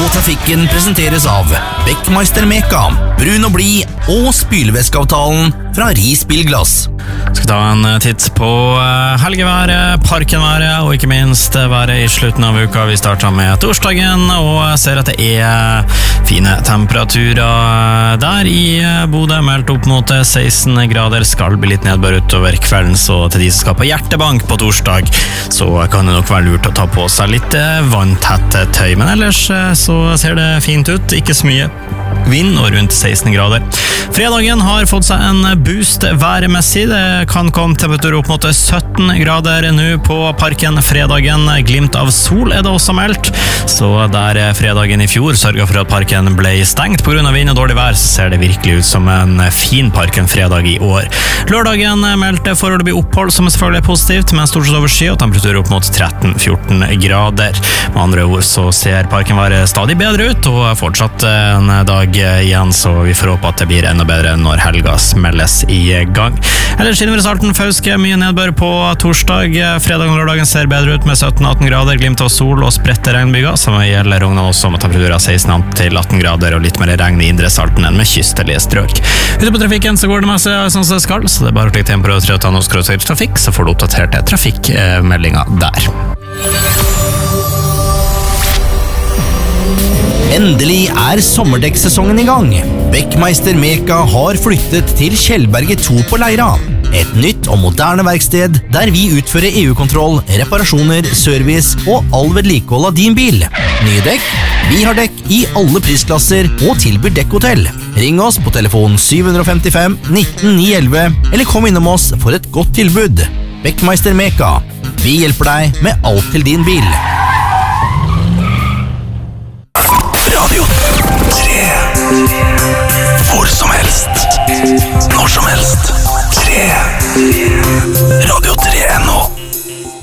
mot trafikken presenteres av Beckmeister Meka, brun og bli og spylevæskeavtalen fra Ris Bilglass. Skal ta en titt på helgeværet, parkenværet og ikke minst været i slutten av uka. Vi starter med torsdagen og ser at det er fine temperaturer der i Bodø, meldt opp mot 16 grader, skal bli litt nedbør utover kvelden, så til de som skal på hjertebank på torsdag, så kan det nok være lurt å ta på seg litt vanntette tøy, men ellers så ser det fint ut, ikke så mye vind og rundt 16 grader. Fredagen har fått seg en boost værmessig, det kan komme temperatur opp mot 17 grader nå på parken fredagen. Glimt av sol er det også meldt, så der fredagen i fjor sørget for at parken ble stengt på grunn av vind og dårlig vær, så ser det virkelig ut som en fin parken fredag i år. Lørdagen meldte foreløpig opphold, som selvfølgelig er positivt, men stort sett over sky og temperatur opp mot 13-14 grader. Med andre ord så ser parken være stadig bedre ut, og fortsatt en dag igjen, så vi får håpe at det blir enda bedre når helga smelles i gang. Ellers innover Salten Fauske, mye nedbør på torsdag. Fredag og lørdagen ser bedre ut med 17-18 grader, glimt av sol og spredte regnbyger, som gjelder Rognan også med temperaturer 16-18 grader og litt mer regn i indre Salten enn med kystlige strøk. Ute på trafikken så går det masse sånn som det skal, så det er bare å klikke på trafikk, så får du oppdaterte trafikkmeldinger der. Endelig er sommerdekksesongen i gang. Beckmeister Meka har flyttet til Kjellberget 2 på Leira. Et nytt og moderne verksted der vi utfører EU-kontroll, reparasjoner, service og all vedlikehold av din bil. Nye dekk? Vi har dekk i alle prisklasser og tilbyr dekkhotell. Ring oss på telefon 755 19 911 eller kom innom oss for et godt tilbud. Beckmeister Meka. Vi hjelper deg med alt til din bil. Radio 3